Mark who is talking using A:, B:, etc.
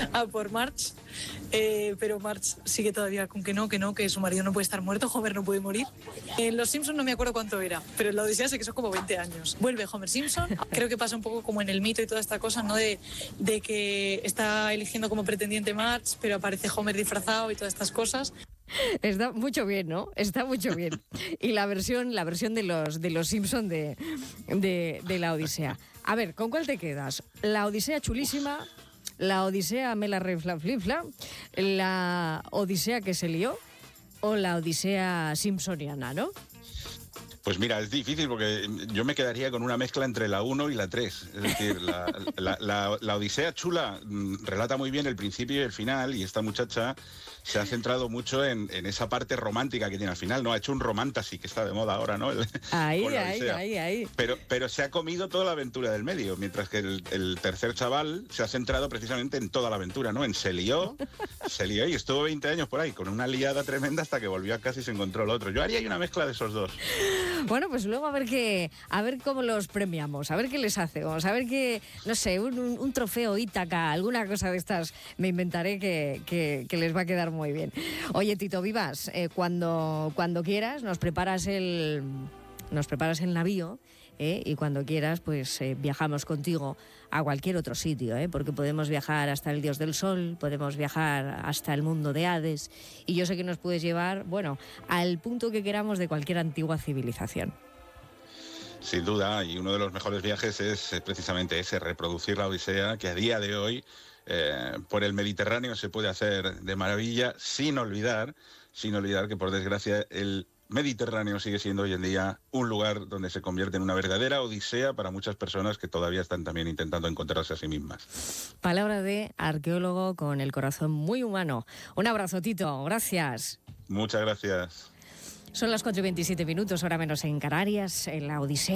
A: a por Marge, pero Marge sigue todavía con que no, que su marido no puede estar muerto, Homer no puede morir. En Los Simpson no me acuerdo cuánto era, pero en la Odisea sé que son como 20 años. Vuelve Homer Simpson, creo que pasa un poco como en el mito y toda esta cosa, ¿no? De que está eligiendo como pretendiente Marge, pero aparece Homer disfrazado y todas estas cosas.
B: Está mucho bien, ¿no? Está mucho bien. Y la versión de los Simpson de la Odisea. A ver, ¿con cuál te quedas? La Odisea chulísima, la Odisea Mela Refla Flifla, la Odisea que se lió o la Odisea Simpsoniana, ¿no?
C: Pues mira, es difícil porque yo me quedaría con una mezcla entre la 1 y la 3. Es decir, la Odisea chula relata muy bien el principio y el final, y esta muchacha se ha centrado mucho en esa parte romántica que tiene al final, ¿no? Ha hecho un romantasy que está de moda ahora, ¿no?
B: Ahí.
C: Pero se ha comido toda la aventura del medio, mientras que el tercer chaval se ha centrado precisamente en toda la aventura, ¿no? Se lió y estuvo 20 años por ahí, con una liada tremenda hasta que volvió a casa y se encontró el otro. Yo haría ahí una mezcla de esos dos.
B: Bueno, pues luego a ver cómo los premiamos, a ver qué les hacemos, a ver qué, no sé, un trofeo Ítaca, alguna cosa de estas me inventaré que les va a quedar muy bien. Oye, Tito Vivas, cuando quieras nos preparas el navío, y cuando quieras pues viajamos contigo a cualquier otro sitio, porque podemos viajar hasta el Dios del Sol, podemos viajar hasta el mundo de Hades, y yo sé que nos puedes llevar, bueno, al punto que queramos de cualquier antigua civilización.
C: Sin duda, y uno de los mejores viajes es precisamente ese, reproducir la Odisea, que a día de hoy por el Mediterráneo se puede hacer de maravilla, sin olvidar que por desgracia el Mediterráneo sigue siendo hoy en día un lugar donde se convierte en una verdadera odisea para muchas personas que todavía están también intentando encontrarse a sí mismas.
B: Palabra de arqueólogo con el corazón muy humano. Un abrazo, Tito. Gracias.
C: Muchas gracias.
B: Son las 4:27, hora menos en Canarias, en la Odisea.